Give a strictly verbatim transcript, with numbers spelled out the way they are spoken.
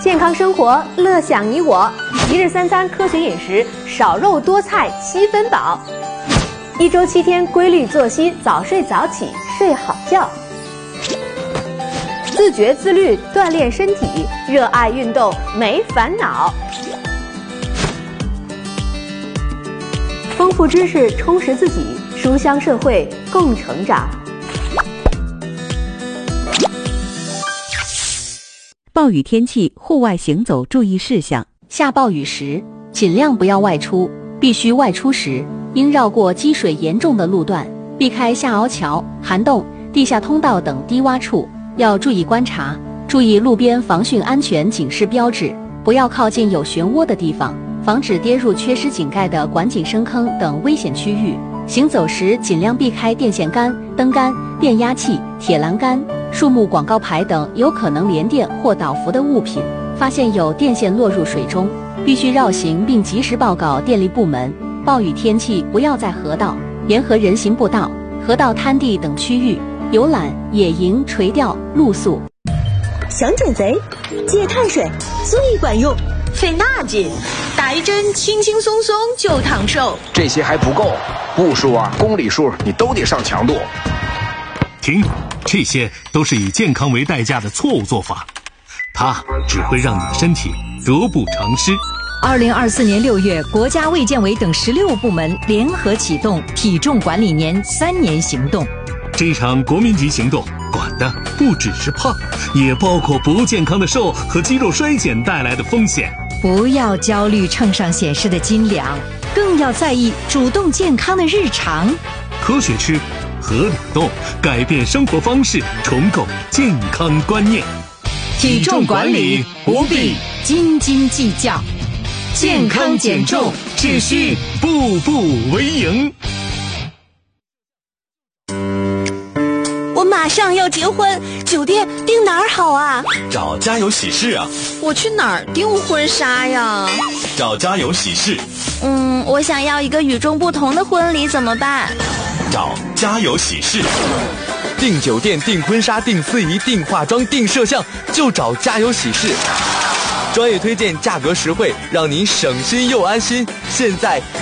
健康生活，乐享你我。一日三餐科学饮食，少肉多菜七分饱。一周七天规律作息，早睡早起，睡好觉。自觉自律，锻炼身体，热爱运动，没烦恼。丰富知识，充实自己，书香社会，共成长。 暴雨天气，户外行走注意事项。 下暴雨时，尽量不要外出，必须外出时，应绕过积水严重的路段，避开下凹桥、涵洞、地下通道等低洼处，要注意观察，注意路边防汛安全警示标志，不要靠近有漩涡的地方，防止跌入缺失井盖的管井深坑等危险区域。行走时尽量避开电线杆、灯杆、变压器、铁栏杆、树木广告牌等有可能连电或倒伏的物品。发现有电线落入水中，必须绕行并及时报告电力部门。暴雨天气不要在河道、沿河人行步道、河道滩地等区域游览、野营、垂钓、露宿。 想减肥，戒碳水最管用， 费那劲，打一针轻轻松松就烫瘦。 这些还不够，步数啊、公里数你都得上强度。 停，这些都是以健康为代价的错误做法，它只会让你的身体得不偿失。 二零二四年六月，国家卫健委等十六部门联合启动体重管理年三年行动。 这场国民级行动管的不只是胖，也包括不健康的瘦和肌肉衰减带来的风险。 不要焦虑秤上显示的斤两，更要在意主动健康的日常。 科学吃，合理动，改变生活方式，重构健康观念。 体重管理不必斤斤计较，健康减重只需步步为营。 我马上要结婚，酒店订哪儿好啊？ 找家有喜事啊。 我去哪儿订婚纱呀？ 找家有喜事。 嗯，我想要一个与众不同的婚礼，怎么办？ 找家有喜事。订酒店、订婚纱、订司仪、订化妆、订摄像，就找家有喜事。专业推荐，价格实惠，让您省心又安心。现在